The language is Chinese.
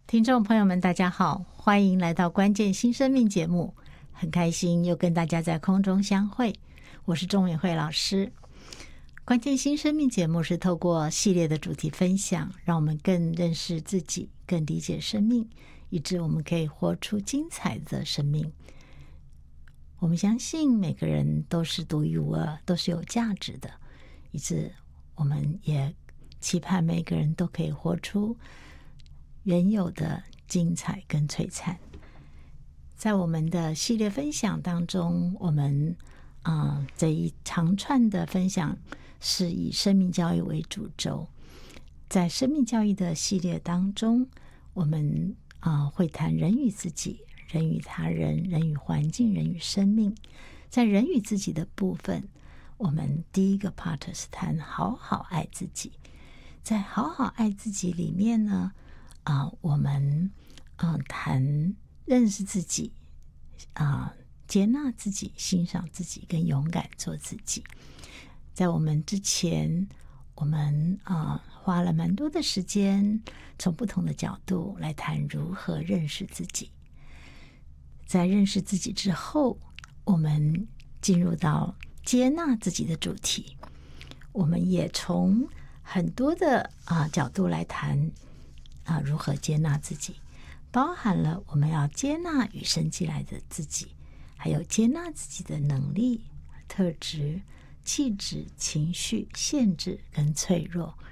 听众朋友们大家好，欢迎来到关键新生命节目，很开心又跟大家在空中相会，我是钟远慧老师。关键新生命节目是透过系列的主题分享，让我们更认识自己，更理解生命，以致我们可以活出精彩的生命。我们相信每个人都是独一无二，都是有价值的，以致我们也期盼每个人都可以活出原有的精彩跟璀璨。在我们的系列分享当中，我们这一长串的分享是以生命教育为主轴。在生命教育的系列当中，我们会谈人与自己、人与他人、人与环境、人与生命。在人与自己的部分，我们第一个 part 是谈好好爱自己。在好好爱自己里面呢，我们谈认识自己，接纳自己，欣赏自己，跟勇敢做自己。在我们之前，我们花了蛮多的时间，从不同的角度来谈如何认识自己。在认识自己之后，我们进入到接纳自己的主题。我们也从很多的角度来谈如何接纳自己，包含了我们要接纳与生俱来的自己，还有接纳自己的能力、特质、气质、情绪、限制跟脆弱。